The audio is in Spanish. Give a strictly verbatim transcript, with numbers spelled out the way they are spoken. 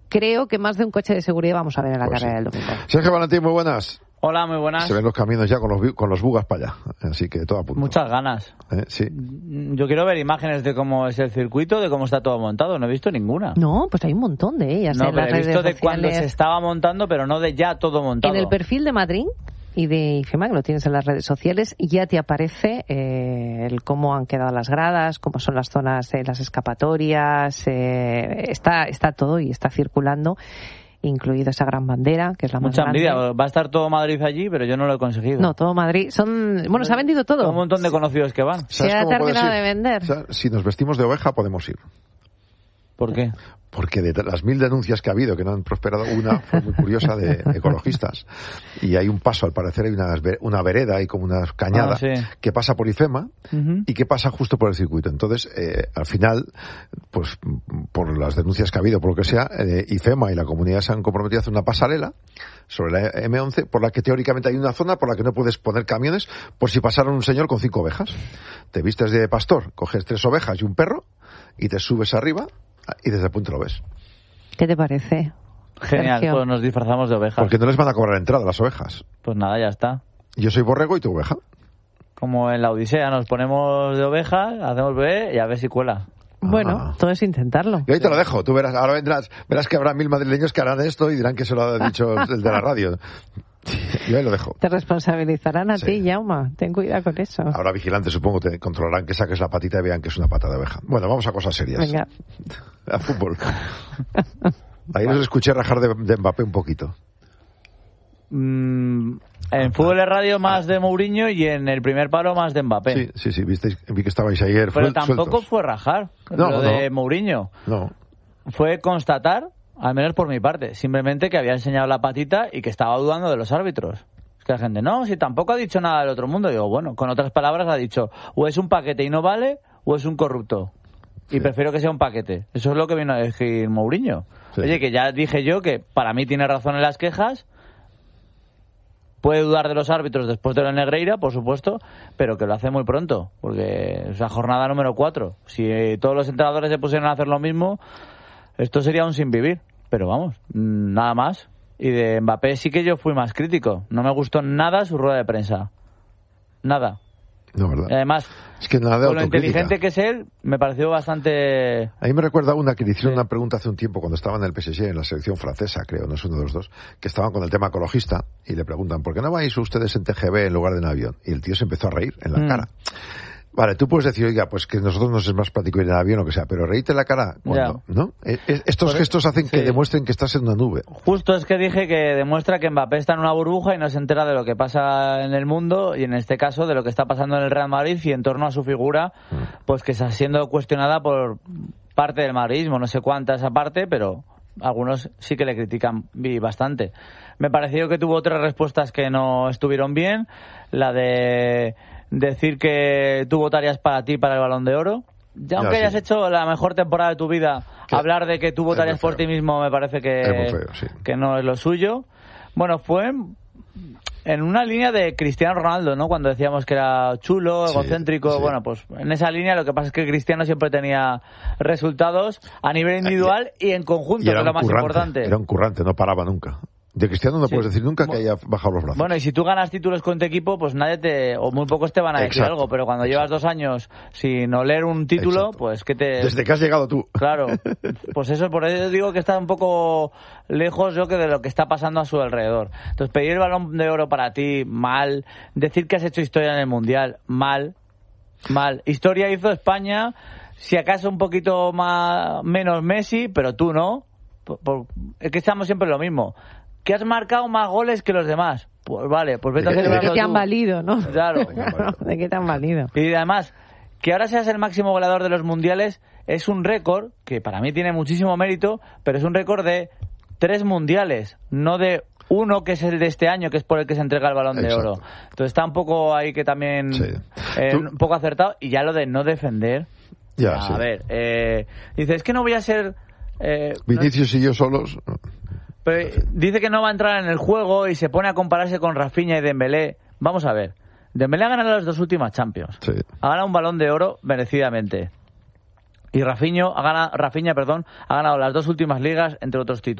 creo que más de un coche de seguridad vamos a ver en la pues carrera sí. del domingo. Sergio Valentín, muy buenas. Hola, muy buenas. Se ven los caminos ya con los, con los bugas para allá, así que todo a punto. Muchas ganas. ¿Eh? Sí. Yo quiero ver imágenes de cómo es el circuito, de cómo está todo montado. No he visto ninguna. No, pues hay un montón de ellas no, en las he redes visto de sociales. cuando se estaba montando, pero no de ya todo montado. En el perfil de Madrid y de IFEMA, que lo tienes en las redes sociales, ya te aparece eh, el cómo han quedado las gradas, cómo son las zonas de las escapatorias, eh, está, está todo y está circulando, incluido esa gran bandera, que es la más Mucha grande. envidia. Va a estar todo Madrid allí, pero yo no lo he conseguido. No, todo Madrid. Son, bueno, se ha vendido todo. Un montón de conocidos que van. Se ha terminado de vender. O sea, si nos vestimos de oveja podemos ir. ¿Por qué? Porque de las mil denuncias que ha habido, que no han prosperado, una fue muy curiosa de ecologistas. Y hay un paso, al parecer hay una, una vereda, hay como una cañada, ah, sí. que pasa por IFEMA uh-huh. y que pasa justo por el circuito. Entonces, eh, al final, pues por las denuncias que ha habido, por lo que sea, eh, IFEMA y la comunidad se han comprometido a hacer una pasarela sobre la eme once, por la que teóricamente hay una zona por la que no puedes poner camiones por si pasara un señor con cinco ovejas. Te vistes de pastor, coges tres ovejas y un perro y te subes arriba y desde el punto lo ves. ¿Qué te parece? Genial, Sergio? Pues nos disfrazamos de ovejas. Porque no les van a cobrar entrada las ovejas. Pues nada, ya está. Yo soy borrego y tu oveja. Como en la Odisea, nos ponemos de ovejas, hacemos bebé y a ver si cuela. Bueno, ah. todo es intentarlo. Y ahí te lo dejo, tú verás, ahora vendrás, verás que habrá mil madrileños que harán esto y dirán que se lo ha dicho el de la radio. Yo ahí lo dejo. Te responsabilizarán a sí. ti, Jaume. Ten cuidado con eso. Ahora vigilantes, supongo, te controlarán que saques la patita y vean que es una pata de oveja. Bueno, vamos a cosas serias. Venga. A fútbol. Ahí os escuché rajar de, de Mbappé un poquito. Mm, en fútbol de radio más de Mourinho y en el primer palo más de Mbappé. Sí, sí, sí, visteis, vi que estabais ayer. Pero Fuel, tampoco sueltos. fue rajar no, lo no. de Mourinho. No. Fue constatar, al menos por mi parte, simplemente que había enseñado la patita y que estaba dudando de los árbitros. Es que la gente, no, si tampoco ha dicho nada del otro mundo. Digo, bueno, con otras palabras ha dicho, o es un paquete y no vale, o es un corrupto. Y sí. prefiero que sea un paquete. Eso es lo que vino a decir Mourinho. Sí. Oye, que ya dije yo que para mí tiene razón en las quejas. Puede dudar de los árbitros después de la Negreira, por supuesto, pero que lo hace muy pronto, porque es la jornada número cuatro. Si eh, todos los entrenadores se pusieran a hacer lo mismo, esto sería un sin vivir. Pero vamos, nada más. Y de Mbappé sí que yo fui más crítico. No me gustó nada su rueda de prensa. Nada. No, ¿verdad? Y además, es que nada de con lo autocrítica. inteligente que es él, me pareció bastante... A mí me recuerda una que le hicieron sí. una pregunta hace un tiempo cuando estaba en el P S G, en la selección francesa, creo, no es uno de los dos, que estaban con el tema ecologista y le preguntan, ¿por qué no vais ustedes en T G V en lugar de en avión? Y el tío se empezó a reír en la mm. cara. Vale, tú puedes decir, oiga, pues que a nosotros nos es más práctico ir en avión o que sea, pero reíte en la cara cuando, ya. ¿no? Estos Por gestos hacen sí. que demuestren que estás en una nube. Justo es que dije que demuestra que Mbappé está en una burbuja y no se entera de lo que pasa en el mundo y en este caso de lo que está pasando en el Real Madrid y en torno a su figura, mm. pues que está siendo cuestionada por parte del madridismo, no sé cuánta esa parte, pero algunos sí que le critican bastante. Me pareció que tuvo otras respuestas que no estuvieron bien, la de decir que tú votarías para ti para el Balón de Oro. Ya aunque ya, hayas sí. hecho la mejor temporada de tu vida, ¿qué? Hablar de que tú votarías por ti mismo me parece que, es muy feo, sí. que no es lo suyo. Bueno, fue en una línea de Cristiano Ronaldo, ¿no? Cuando decíamos que era chulo, sí, egocéntrico, sí. bueno, pues en esa línea lo que pasa es que Cristiano siempre tenía resultados a nivel individual y, y en conjunto, que es lo más currante, importante. Era un currante, no paraba nunca. De Cristiano no sí. puedes decir nunca que haya bajado los brazos. Bueno, y si tú ganas títulos con tu equipo, pues nadie te, o muy pocos te van a decir Exacto. algo, pero cuando Exacto. llevas dos años sin oler un título, Exacto. pues que te... Desde que has llegado tú. Claro, pues eso, por eso digo que está un poco lejos yo que de lo que está pasando a su alrededor. Entonces, pedir el Balón de Oro para ti, mal. Decir que has hecho historia en el Mundial, mal. Mal. Historia hizo España, si acaso un poquito más menos Messi, pero tú no. Por, por, es que estamos siempre lo mismo. Que has marcado más goles que los demás. Pues vale, pues vete a celebrarlo. ¿De qué te han valido, no? Claro. ¿De qué te han valido? Y además, que ahora seas el máximo goleador de los mundiales es un récord que para mí tiene muchísimo mérito, pero es un récord de tres mundiales, no de uno que es el de este año, que es por el que se entrega el Balón de Exacto. Oro. Entonces está un poco ahí que también sí. eh, un poco acertado. Y ya lo de no defender. Ya, a sí. ver, eh, dice, es que no voy a ser... Eh, Vinicius no... y yo solos... Pero dice que no va a entrar en el juego y se pone a compararse con Rafinha y Dembélé. Vamos a ver. Dembélé ha ganado las dos últimas Champions. Sí. Ha ganado un Balón de Oro merecidamente. Y Rafinha ha ganado, Rafinha, perdón, ha ganado las dos últimas ligas, entre otros títulos.